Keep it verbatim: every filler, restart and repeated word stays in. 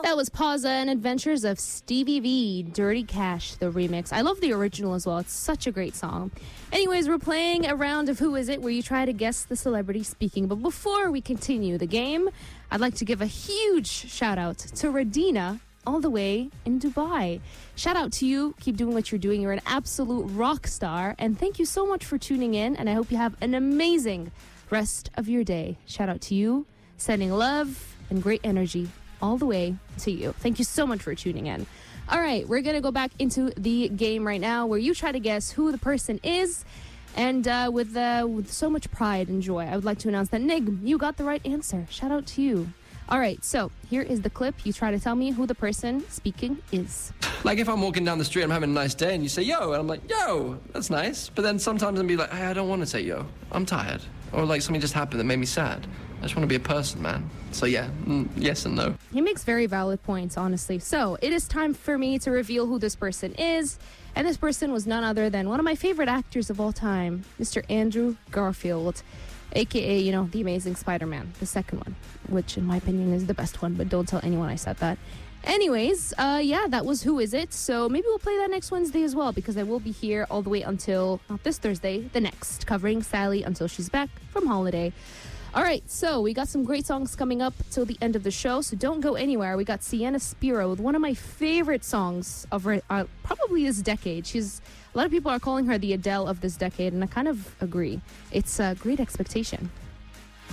That was Pazza and Adventures of Stevie V, Dirty Cash, the remix. I love the original as well. It's such a great song. Anyways, we're playing a round of Who Is It, where you try to guess the celebrity speaking. But before we continue the game, I'd like to give a huge shout out to Radina, all the way in Dubai. Shout out to you. Keep doing what you're doing. You're an absolute rock star. And thank you so much for tuning in. And I hope you have an amazing rest of your day. Shout out to you. Sending love and great energy all the way to you. Thank you so much for tuning in. All right, we're going to go back into the game right now where you try to guess who the person is. And uh, with, uh, with so much pride and joy, I would like to announce that, Nig, you got the right answer. Shout out to you. All right, so here is the clip. You try to tell me who the person speaking is. Like if I'm walking down the street, I'm having a nice day, and you say, yo, and I'm like, yo, that's nice. But then sometimes I'll be like, hey, I don't want to say yo. I'm tired. Or like something just happened that made me sad. I just want to be a person, man. So yeah, mm, yes and no. He makes very valid points, honestly. So it is time for me to reveal who this person is. And this person was none other than one of my favorite actors of all time, Mister Andrew Garfield, a k a, you know, the Amazing Spider-Man, the second one, which in my opinion is the best one, but don't tell anyone I said that. Anyways, uh, yeah, that was Who Is It? So maybe we'll play that next Wednesday as well, because I will be here all the way until, not this Thursday, the next, covering Sally until she's back from holiday. All right, so we got some great songs coming up till the end of the show, so don't go anywhere. We got Sienna Spiro with one of my favorite songs of her, uh, probably this decade. She's a lot of people are calling her the Adele of this decade, and I kind of agree. It's a Great Expectation.